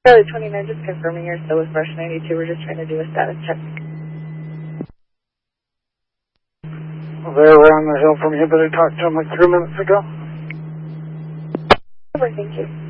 Charlie 29, just confirming you're still with Rush 92. We're just trying to do a status check. They're around the hill from here, but I talked to them like 3 minutes ago. Over, thank you.